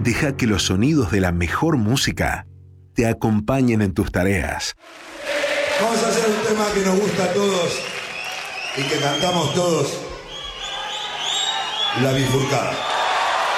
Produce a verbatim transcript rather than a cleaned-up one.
Deja que los sonidos de la mejor música te acompañen en tus tareas. Vamos a hacer un tema que nos gusta a todos y que cantamos todos. La bifurcada.